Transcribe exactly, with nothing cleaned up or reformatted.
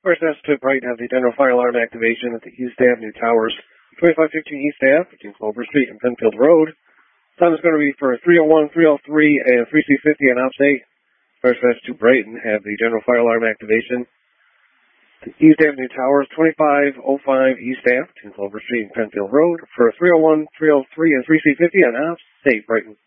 First S to Brighton have the general fire alarm activation at the East Avenue Towers, twenty-five fifteen East Ave, between Clover Street and Penfield Road. Time is going to be for three oh one, three oh three, and three C fifty on Ops eight. First S to Brighton have the general fire alarm activation at the East Avenue Towers, twenty-five oh five East Ave, between Clover Street and Penfield Road, for three oh one, three oh three, and three C fifty on Ops eight, Brighton.